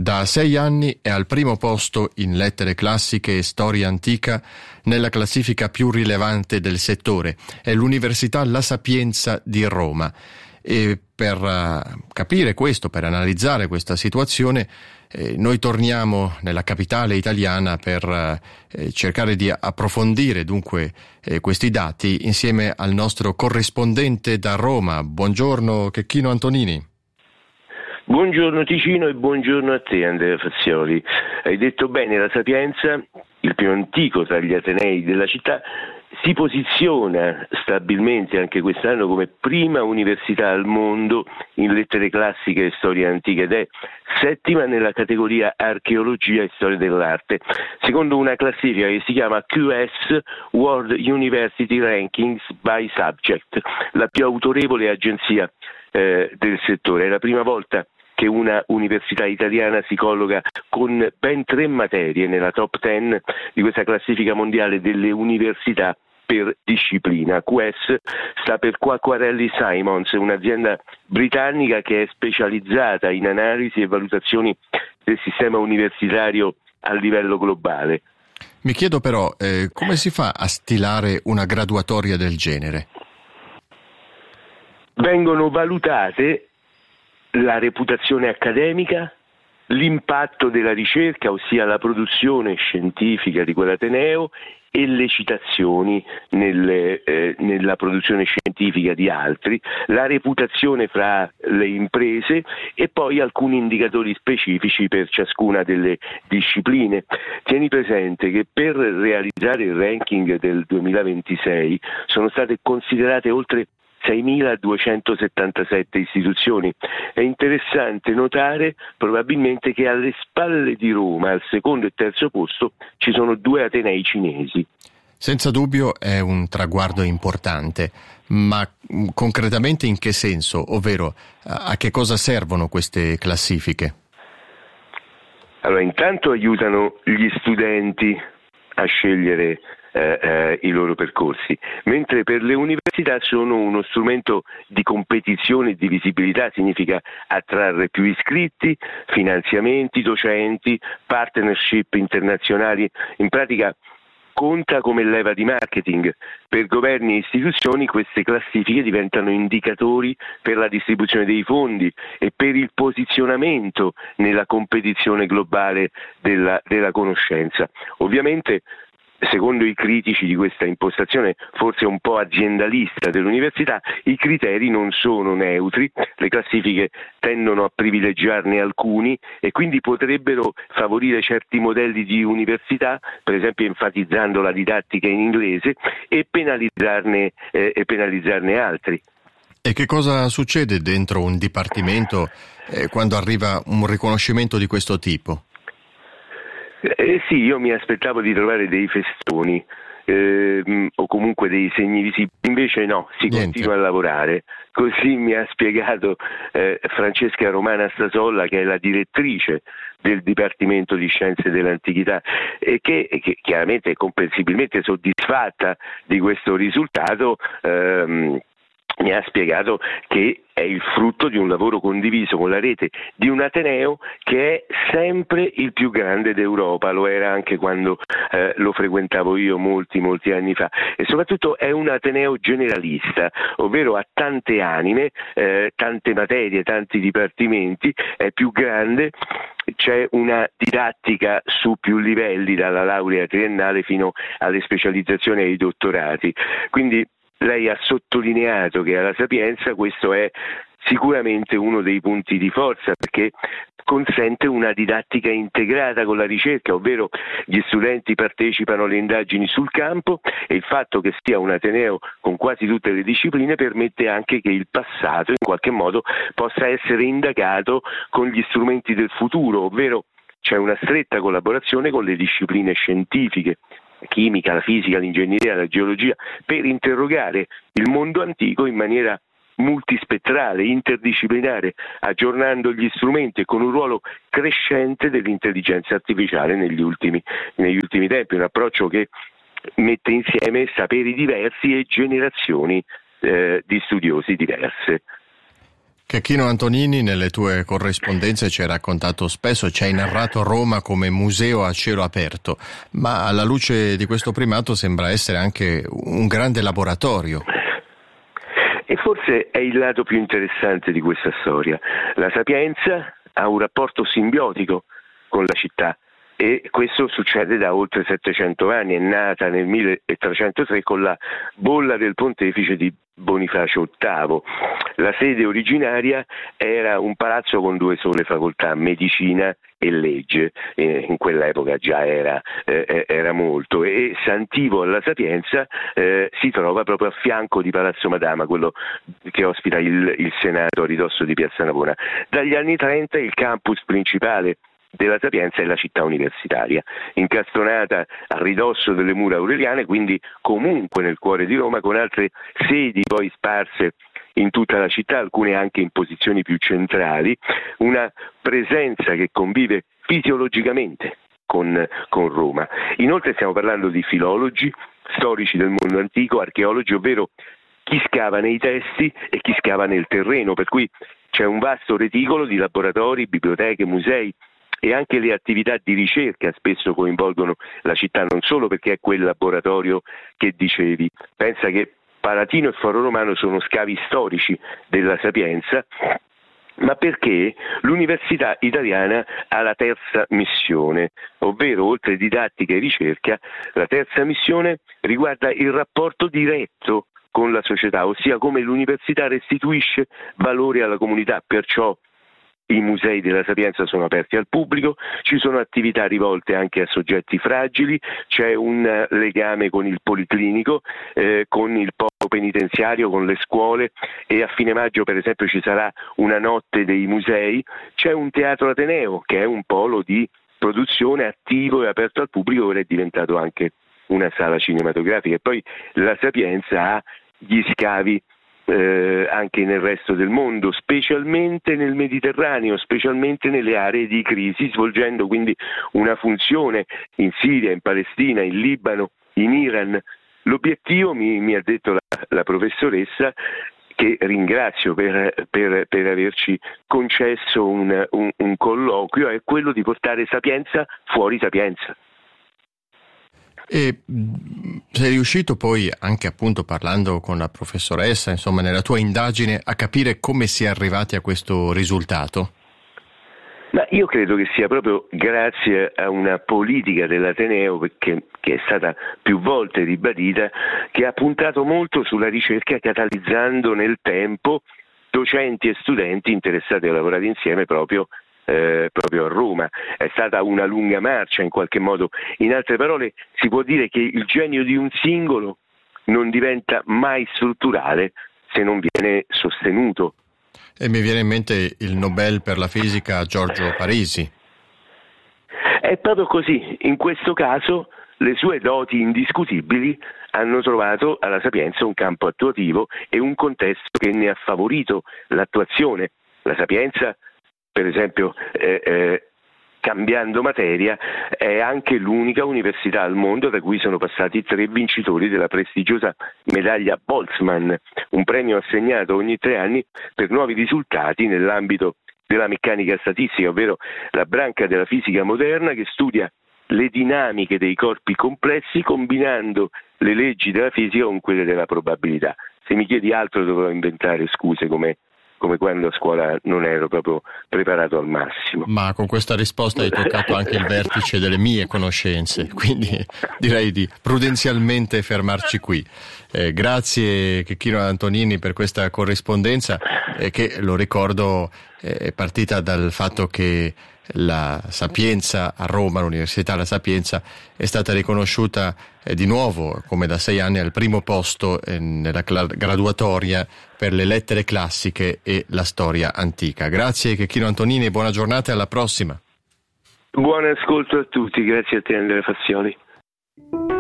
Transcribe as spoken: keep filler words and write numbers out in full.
Da sei anni è al primo posto in lettere classiche e storia antica nella classifica più rilevante del settore. È l'Università La Sapienza di Roma. E per uh, capire questo, per analizzare questa situazione, eh, noi torniamo nella capitale italiana per uh, cercare di approfondire dunque eh, questi dati insieme al nostro corrispondente da Roma. Buongiorno Checchino Antonini. Buongiorno Ticino e buongiorno a te Andrea Fazioli. Hai detto bene, la Sapienza, il più antico tra gli atenei della città, si posiziona stabilmente anche quest'anno come prima università al mondo in lettere classiche e storia antica ed è settima nella categoria archeologia e storia dell'arte, secondo una classifica che si chiama Q S World University Rankings by Subject, la più autorevole agenzia eh, del settore. È la prima volta che una università italiana si colloca con ben tre materie nella top ten di questa classifica mondiale delle università per disciplina. Q S sta per Quacquarelli Simons, un'azienda britannica che è specializzata in analisi e valutazioni del sistema universitario a livello globale. Mi chiedo però eh, come si fa a stilare una graduatoria del genere? Vengono valutate la reputazione accademica, l'impatto della ricerca, ossia la produzione scientifica di quell'ateneo e le citazioni nelle, eh, nella produzione scientifica di altri, la reputazione fra le imprese e poi alcuni indicatori specifici per ciascuna delle discipline. Tieni presente che per realizzare il ranking del duemilaventisei sono state considerate oltre seimiladuecentosettantasette istituzioni. È interessante notare probabilmente che alle spalle di Roma, al secondo e terzo posto, ci sono due atenei cinesi. Senza dubbio è un traguardo importante, ma concretamente in che senso? Ovvero, a che cosa servono queste classifiche? Allora, intanto aiutano gli studenti a scegliere Eh, eh, i loro percorsi, mentre per le università sono uno strumento di competizione e di visibilità. Significa attrarre più iscritti, finanziamenti, docenti, partnership internazionali. In pratica conta come leva di marketing. Per governi e istituzioni queste classifiche diventano indicatori per la distribuzione dei fondi e per il posizionamento nella competizione globale della, della conoscenza. Ovviamente, secondo i critici di questa impostazione forse un po' aziendalista dell'università, i criteri non sono neutri, le classifiche tendono a privilegiarne alcuni e quindi potrebbero favorire certi modelli di università, per esempio enfatizzando la didattica in inglese, e penalizzarne, eh, e penalizzarne altri. E che cosa succede dentro un dipartimento eh, quando arriva un riconoscimento di questo tipo? Eh sì, io mi aspettavo di trovare dei festoni eh, o comunque dei segni visibili, invece no, si Niente. continua a lavorare. Così mi ha spiegato eh, Francesca Romana Stasolla, che è la direttrice del Dipartimento di Scienze dell'Antichità e che, che chiaramente è comprensibilmente soddisfatta di questo risultato. ehm, Mi ha spiegato che è il frutto di un lavoro condiviso con la rete di un ateneo che è sempre il più grande d'Europa, lo era anche quando eh, lo frequentavo io molti molti anni fa, e soprattutto è un ateneo generalista, ovvero ha tante anime, eh, tante materie, tanti dipartimenti, è più grande, c'è una didattica su più livelli, dalla laurea triennale fino alle specializzazioni e ai dottorati. Quindi lei ha sottolineato che alla Sapienza questo è sicuramente uno dei punti di forza, perché consente una didattica integrata con la ricerca, ovvero gli studenti partecipano alle indagini sul campo e il fatto che sia un ateneo con quasi tutte le discipline permette anche che il passato in qualche modo possa essere indagato con gli strumenti del futuro, ovvero c'è una stretta collaborazione con le discipline scientifiche, la chimica, la fisica, l'ingegneria, la geologia, per interrogare il mondo antico in maniera multispettrale, interdisciplinare, aggiornando gli strumenti e con un ruolo crescente dell'intelligenza artificiale negli ultimi, negli ultimi tempi, un approccio che mette insieme saperi diversi e generazioni eh, di studiosi diverse. Checchino Antonini, nelle tue corrispondenze ci hai raccontato spesso, ci hai narrato Roma come museo a cielo aperto, ma alla luce di questo primato sembra essere anche un grande laboratorio. E forse è il lato più interessante di questa storia. La Sapienza ha un rapporto simbiotico con la città e questo succede da oltre settecento anni, è nata nel milletrecentotre con la bolla del pontefice di Bonifacio ottavo. La sede originaria era un palazzo con due sole facoltà, medicina e legge, eh, in quell'epoca già era, eh, era molto, e Sant'Ivo alla Sapienza eh, si trova proprio a fianco di Palazzo Madama, quello che ospita il, il Senato a ridosso di Piazza Navona. Dagli anni trenta il campus principale della Sapienza è la città universitaria, incastronata a ridosso delle mura aureliane, quindi comunque nel cuore di Roma, con altre sedi poi sparse in tutta la città, alcune anche in posizioni più centrali, una presenza che convive fisiologicamente con, con Roma. Inoltre stiamo parlando di filologi, storici del mondo antico, archeologi, ovvero chi scava nei testi e chi scava nel terreno, per cui c'è un vasto reticolo di laboratori, biblioteche, musei, e anche le attività di ricerca spesso coinvolgono la città, non solo perché è quel laboratorio che dicevi. Pensa che Palatino e Foro Romano sono scavi storici della Sapienza, ma perché l'Università Italiana ha la terza missione, ovvero oltre didattica e ricerca, la terza missione riguarda il rapporto diretto con la società, ossia come l'università restituisce valore alla comunità, perciò i musei della Sapienza sono aperti al pubblico, ci sono attività rivolte anche a soggetti fragili, c'è un legame con il policlinico, eh, con il polo penitenziario, con le scuole, e a fine maggio per esempio ci sarà una notte dei musei, c'è un teatro Ateneo che è un polo di produzione attivo e aperto al pubblico, ora è diventato anche una sala cinematografica, e poi la Sapienza ha gli scavi Eh, anche nel resto del mondo, specialmente nel Mediterraneo, specialmente nelle aree di crisi, svolgendo quindi una funzione in Siria, in Palestina, in Libano, in Iran. L'obiettivo, mi, mi ha detto la, la professoressa, che ringrazio per, per, per averci concesso un, un, un colloquio, è quello di portare Sapienza fuori Sapienza. E sei riuscito poi, anche appunto parlando con la professoressa, insomma nella tua indagine, a capire come si è arrivati a questo risultato? Ma io credo che sia proprio grazie a una politica dell'Ateneo, perché, che è stata più volte ribadita, che ha puntato molto sulla ricerca, catalizzando nel tempo docenti e studenti interessati a lavorare insieme proprio Eh, proprio a Roma. È stata una lunga marcia in qualche modo. In altre parole, si può dire che il genio di un singolo non diventa mai strutturale se non viene sostenuto. E mi viene in mente il Nobel per la fisica Giorgio Parisi. È proprio così. In questo caso le sue doti indiscutibili hanno trovato alla Sapienza un campo attuativo e un contesto che ne ha favorito l'attuazione. La Sapienza, per esempio, eh, eh, cambiando materia, è anche l'unica università al mondo da cui sono passati tre vincitori della prestigiosa medaglia Boltzmann, un premio assegnato ogni tre anni per nuovi risultati nell'ambito della meccanica statistica, ovvero la branca della fisica moderna che studia le dinamiche dei corpi complessi combinando le leggi della fisica con quelle della probabilità. Se mi chiedi altro dovrò inventare scuse come come quando a scuola non ero proprio preparato al massimo. Ma con questa risposta hai toccato anche il vertice delle mie conoscenze, quindi direi di prudenzialmente fermarci qui. Eh, grazie Checchino Antonini per questa corrispondenza eh, che, lo ricordo, eh, è partita dal fatto che la Sapienza a Roma, l'Università La Sapienza, è stata riconosciuta eh, di nuovo, come da sei anni, al primo posto eh, nella cla- graduatoria per le lettere classiche e la storia antica. Grazie Checchino Antonini, buona giornata e alla prossima. Buon ascolto a tutti, grazie a te Andrea Fazioli.